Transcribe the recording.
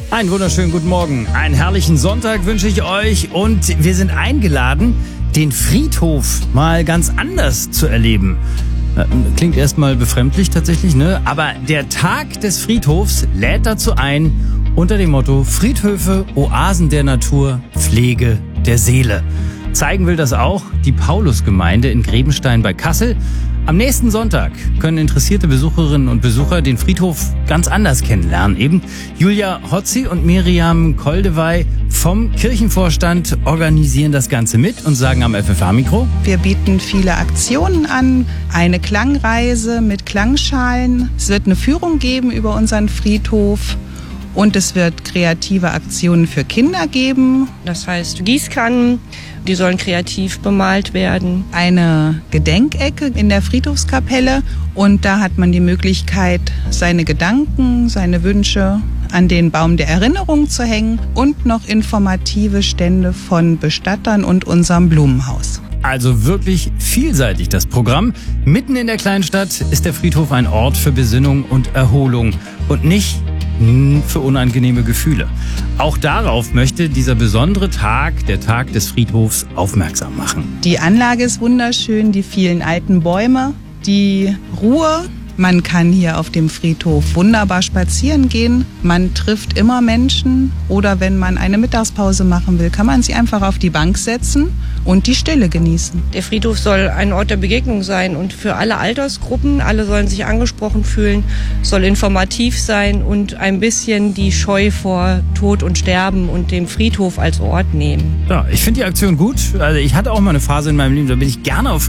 Einen wunderschönen guten Morgen. Einen herrlichen Sonntag wünsche ich euch und wir sind eingeladen, den Friedhof mal ganz anders zu erleben. Klingt erstmal befremdlich tatsächlich, ne? Aber der Tag des Friedhofs lädt dazu ein, unter dem Motto Friedhöfe, Oasen der Natur, Pflege der Seele. Zeigen will das auch die Paulusgemeinde in Grebenstein bei Kassel. Am nächsten Sonntag können interessierte Besucherinnen und Besucher den Friedhof ganz anders kennenlernen. Eben Julia Hotzi und Miriam Koldewey vom Kirchenvorstand organisieren das Ganze mit und sagen am FFH-Mikro: Wir bieten viele Aktionen an, eine Klangreise mit Klangschalen. Es wird eine Führung geben über unseren Friedhof. Und es wird kreative Aktionen für Kinder geben. Das heißt Gießkannen, die sollen kreativ bemalt werden. Eine Gedenkecke in der Friedhofskapelle. Und da hat man die Möglichkeit, seine Gedanken, seine Wünsche an den Baum der Erinnerung zu hängen. Und noch informative Stände von Bestattern und unserem Blumenhaus. Also wirklich vielseitig das Programm. Mitten in der Kleinstadt ist der Friedhof ein Ort für Besinnung und Erholung und nicht für unangenehme Gefühle. Auch darauf möchte dieser besondere Tag, der Tag des Friedhofs, aufmerksam machen. Die Anlage ist wunderschön, die vielen alten Bäume, die Ruhe. Man kann hier auf dem Friedhof wunderbar spazieren gehen. Man trifft immer Menschen. Oder wenn man eine Mittagspause machen will, kann man sich einfach auf die Bank setzen und die Stille genießen. Der Friedhof soll ein Ort der Begegnung sein und für alle Altersgruppen. Alle sollen sich angesprochen fühlen, soll informativ sein und ein bisschen die Scheu vor Tod und Sterben und dem Friedhof als Ort nehmen. Ja, ich finde die Aktion gut. Also ich hatte auch mal eine Phase in meinem Leben, da bin ich gerne auf